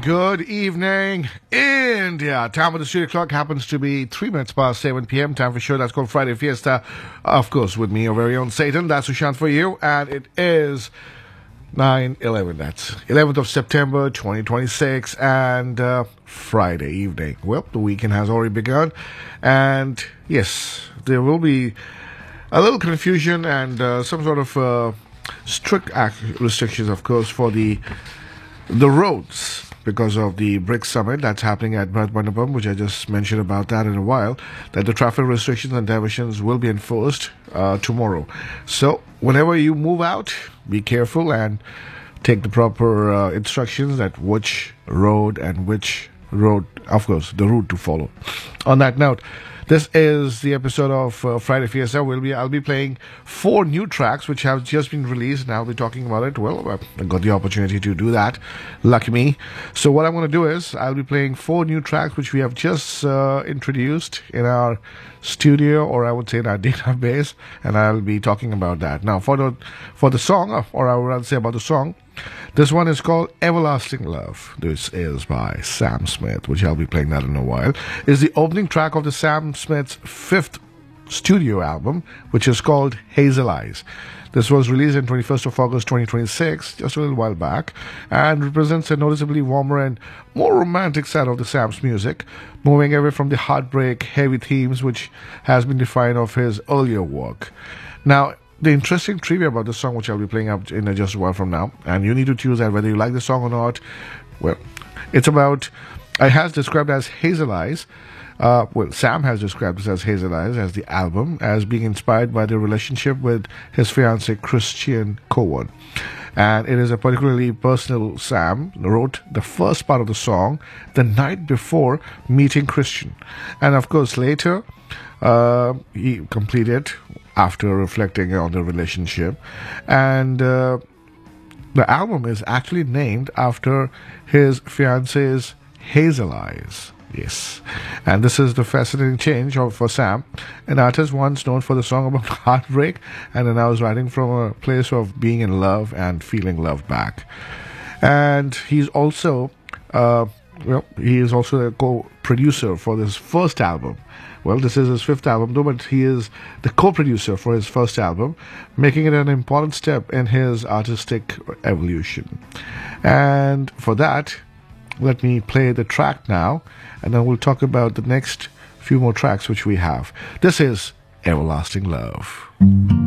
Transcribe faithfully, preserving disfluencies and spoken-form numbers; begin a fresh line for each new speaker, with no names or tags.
good evening, India. Time of the studio clock happens to be three minutes past seven p.m. Time for show that's called Friday Fiesta. Of course, with me, your very own Satan. That's Sushant for you. And it is nine eleven. That's eleventh of September, twenty twenty-six. And uh, Friday evening. Well, the weekend has already begun. And yes, there will be a little confusion and uh, some sort of uh, strict act restrictions, of course, for the the roads because of the BRICS summit that's happening at Bharat Mandapam, which I just mentioned about that in a while, that the traffic restrictions and diversions will be enforced uh, tomorrow. So whenever you move out, be careful and take the proper uh, instructions at which road and which road, of course, the route to follow. On that note, this is the episode of uh, Friday Fiesta. We'll be, I'll be playing four new tracks which have just been released, and I'll be talking about it. Well, I got the opportunity to do that. Lucky me. So what I'm going to do is I'll be playing four new tracks which we have just uh, introduced in our studio, or I would say in our database, and I'll be talking about that. Now, for the for the song, or I would rather say about the song, this one is called Everlasting Love. This is by Sam Smith, which I'll be playing that in a while. It's the opening track of the Sam Smith's fifth studio album, which is called Hazel Eyes. This was released on twenty-first of August twenty twenty-six, just a little while back, and represents a noticeably warmer and more romantic side of the Sam's music, moving away from the heartbreak, heavy themes which has been defined of his earlier work. Now, the interesting trivia about the song, which I'll be playing up in just a while from now, and you need to choose that whether you like the song or not. Well, it's about, it has described as Hazel Eyes. Uh, well, Sam has described this as Hazel Eyes, as the album, as being inspired by the relationship with his fiancée, Christian Cowan. And it is a particularly personal. Sam wrote the first part of the song the night before meeting Christian. And of course, later, uh, he completed after reflecting on the relationship. And uh, the album is actually named after his fiancée's Hazel Eyes. Yes. And this is the fascinating change of, for Sam, an artist once known for the song about heartbreak, and then I was writing from a place of being in love and feeling love back. And he's also, uh, well, he is also a co-producer for this first album. Well, this is his fifth album, though, but he is the co-producer for his first album, making it an important step in his artistic evolution. And for that, let me play the track now, and then we'll talk about the next few more tracks which we have. This is Everlasting Love.